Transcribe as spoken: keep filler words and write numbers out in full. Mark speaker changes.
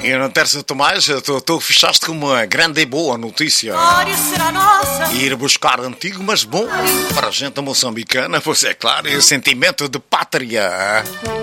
Speaker 1: E no terço Tomás, tu, tu fechaste com uma grande e boa notícia. Ir buscar antigo, mas bom, para a gente moçambicana, pois é claro, e o sentimento de pátria.